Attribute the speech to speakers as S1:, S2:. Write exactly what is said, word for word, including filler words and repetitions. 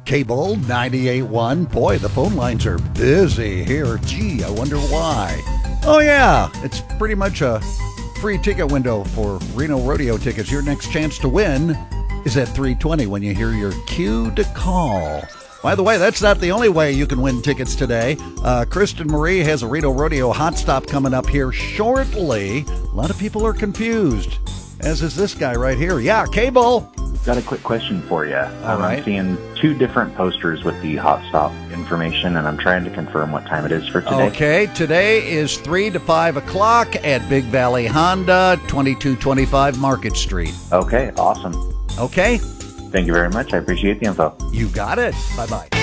S1: Cable ninety-eight point one. Boy, the phone lines are busy here. Gee, I wonder why. Oh, yeah, it's pretty much a free ticket window for Reno Rodeo tickets. Your next chance to win is at three twenty when you hear your cue to call. By the way, that's not the only way you can win tickets today. Uh, Kristen Marie has a Reno Rodeo hot stop coming up here shortly. A lot of people are confused, as is this guy right here. Yeah, Cable.
S2: Got a quick question for you.
S1: All
S2: um,
S1: right.
S2: I'm seeing two different posters with the hot stop information, and I'm trying to confirm what time it is for today.
S1: Okay, today is three to five o'clock at Big Valley Honda, twenty-two twenty-five Market Street.
S2: Okay, awesome.
S1: Okay?
S2: Thank you very much. I appreciate the info.
S1: You got it. Bye-bye.